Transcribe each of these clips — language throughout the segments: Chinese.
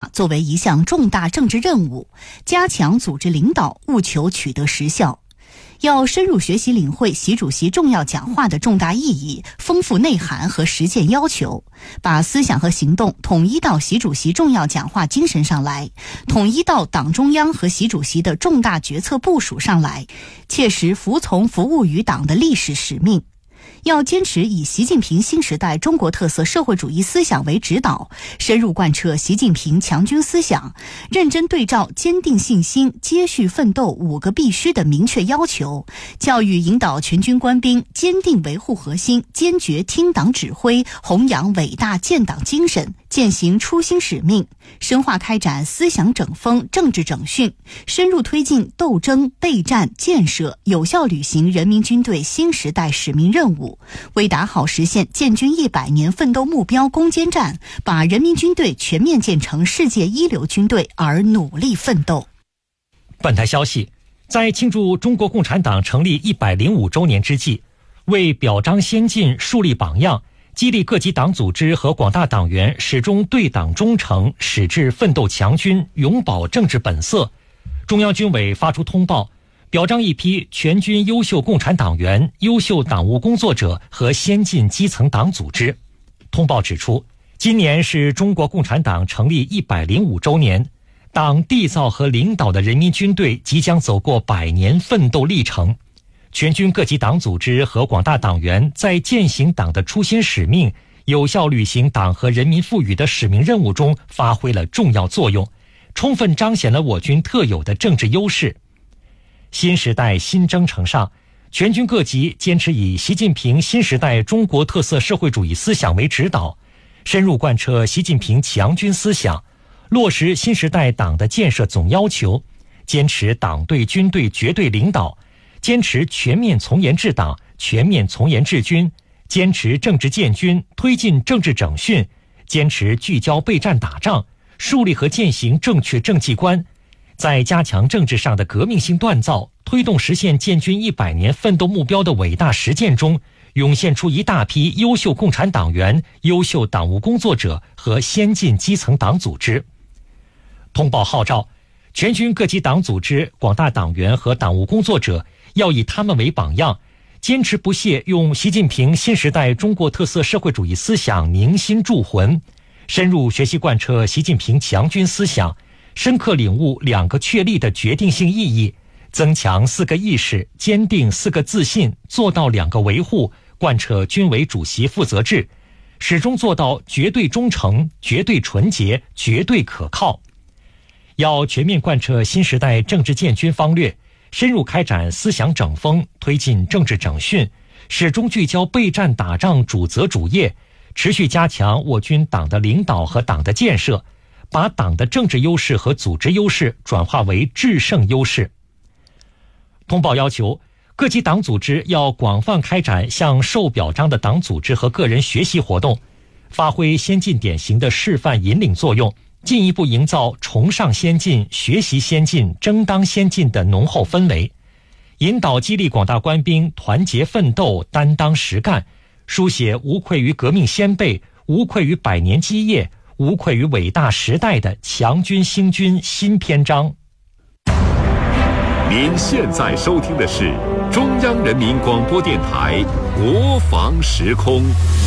作为一项重大政治任务，加强组织领导，务求取得实效。要深入学习领会习主席重要讲话的重大意义、丰富内涵和实践要求，把思想和行动统一到习主席重要讲话精神上来，统一到党中央和习主席的重大决策部署上来，切实服从服务于党的历史使命。要坚持以习近平新时代中国特色社会主义思想为指导，深入贯彻习近平强军思想，认真对照坚定信心、接续奋斗5个必须的明确要求，教育引导全军官兵坚定维护核心，坚决听党指挥，弘扬伟大建党精神，践行初心使命，深化开展思想整风、政治整训，深入推进斗争、备战、建设，有效履行人民军队新时代使命任务，为打好实现建军100年奋斗目标攻坚战，把人民军队全面建成世界一流军队而努力奋斗。 本台消息，在庆祝中国共产党成立105周年之际，为表彰先进、树立榜样，激励各级党组织和广大党员始终对党忠诚，矢志奋斗强军，永葆政治本色，中央军委发出通报，表彰一批全军优秀共产党员、优秀党务工作者和先进基层党组织。通报指出，今年是中国共产党成立105周年，党缔造和领导的人民军队即将走过100年奋斗历程。全军各级党组织和广大党员在践行党的初心使命，有效履行党和人民赋予的使命任务中发挥了重要作用，充分彰显了我军特有的政治优势。新时代新征程上，全军各级坚持以习近平新时代中国特色社会主义思想为指导，深入贯彻习近平强军思想，落实新时代党的建设总要求，坚持党对军队绝对领导，坚持全面从严治党、全面从严治军，坚持政治建军，推进政治整训，坚持聚焦备战打仗，树立和践行正确政绩观，在加强政治上的革命性锻造，推动实现建军100年奋斗目标的伟大实践中，涌现出一大批优秀共产党员、优秀党务工作者和先进基层党组织。通报号召，全军各级党组织、广大党员和党务工作者要以他们为榜样，坚持不懈用习近平新时代中国特色社会主义思想凝心铸魂，深入学习贯彻习近平强军思想，深刻领悟2个确立的决定性意义，增强4个意识，坚定4个自信，做到2个维护，贯彻军委主席负责制，始终做到绝对忠诚、绝对纯洁、绝对可靠。要全面贯彻新时代政治建军方略，深入开展思想整风，推进政治整训，始终聚焦备战打仗主责主业，持续加强我军党的领导和党的建设，把党的政治优势和组织优势转化为制胜优势。通报要求，各级党组织要广泛开展向受表彰的党组织和个人学习活动，发挥先进典型的示范引领作用，进一步营造崇尚先进、学习先进、争当先进的浓厚氛围，引导激励广大官兵团结奋斗、担当实干，书写无愧于革命先辈、无愧于100年基业、无愧于伟大时代的强军兴军新篇章。 您现在收听的是中央人民广播电台国防时空。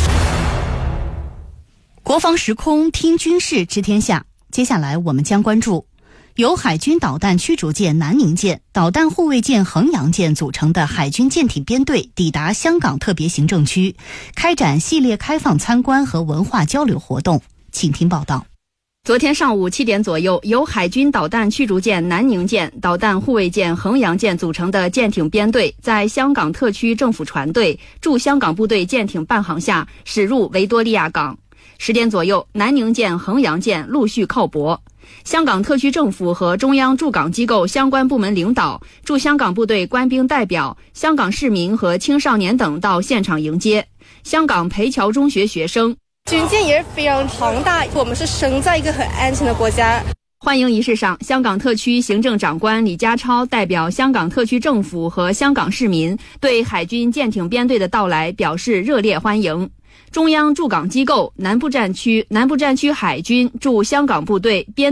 国防时空，听军事知天下。接下来我们将关注由海军导弹驱逐舰南宁舰、导弹护卫舰衡阳舰组成的海军舰艇编队抵达香港特别行政区，开展系列开放参观和文化交流活动。请听报道。 昨天上午7点左右，由海军导弹驱逐舰南宁舰、导弹护卫舰衡阳舰组成的舰艇编队，在香港特区政府船队驻香港部队舰艇伴航下驶入维多利亚港。10点左右，南宁舰、衡阳舰陆续靠泊。香港特区政府和中央驻港机构相关部门领导、驻香港部队官兵代表、香港市民和青少年等到现场迎接。香港培侨中学学生， 军舰也是非常庞大，我们是生在一个很安全的国家。 欢迎仪式上，香港特区行政长官李家超代表香港特区政府和香港市民对海军舰艇编队的到来表示热烈欢迎。中央驻港机构南部战区海军驻香港部队编